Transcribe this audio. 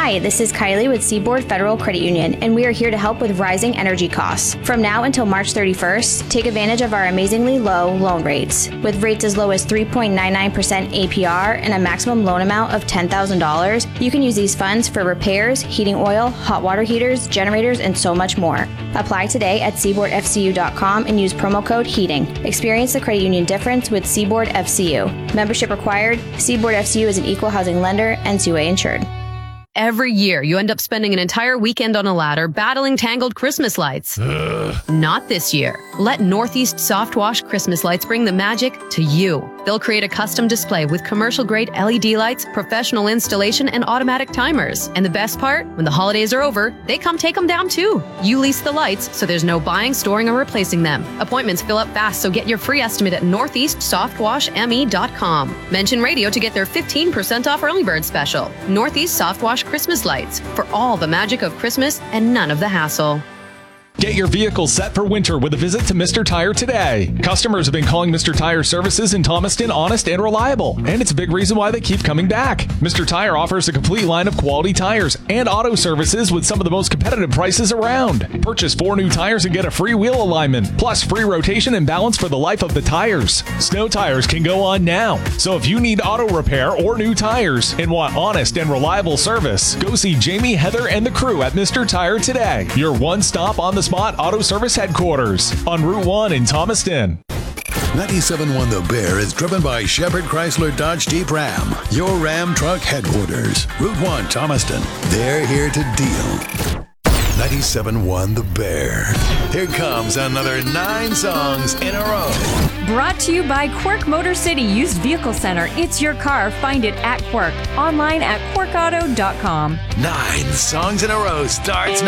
Hi, this is Kylie with Seaboard Federal Credit Union, and we are here to help with rising energy costs. From now until March 31st, take advantage of our amazingly low loan rates. With rates as low as 3.99% APR and a maximum loan amount of $10,000, you can use these funds for repairs, heating oil, hot water heaters, generators, and so much more. Apply today at SeaboardFCU.com and use promo code HEATING. Experience the credit union difference with Seaboard FCU. Membership required. Seaboard FCU is an equal housing lender, NCUA insured. Every year, you end up spending an entire weekend on a ladder battling tangled Christmas lights. Not this year. Let Northeast Soft Wash Christmas Lights bring the magic to you. They'll create a custom display with commercial-grade LED lights, professional installation, and automatic timers. And the best part? When the holidays are over, they come take them down too. You lease the lights, so there's no buying, storing, or replacing them. Appointments fill up fast, so get your free estimate at northeastsoftwashme.com. Mention radio to get their 15% off early bird special. Northeast Soft Wash Christmas Lights, for all the magic of Christmas and none of the hassle. Get your vehicle set for winter with a visit to Mr. Tire today. Customers have been calling Mr. Tire services in Thomaston honest and reliable, and it's a big reason why they keep coming back. Mr. Tire offers a complete line of quality tires and auto services with some of the most competitive prices around. Purchase 4 new tires and get a free wheel alignment, plus free rotation and balance for the life of the tires. Snow tires can go on now, so if you need auto repair or new tires and want honest and reliable service, go see Jamie, Heather, and the crew at Mr. Tire today. Your one-stop on the spot auto service headquarters on Route 1 in Thomaston. 97.1 The Bear is driven by Shepherd Chrysler Dodge Jeep Ram, your Ram truck headquarters. Route 1 Thomaston. They're here to deal. 97.1 The Bear. Here comes another 9 songs in a row. Brought to you by Quirk Motor City Used Vehicle Center. It's your car. Find it at Quirk. Online at quirkauto.com. 9 songs in a row starts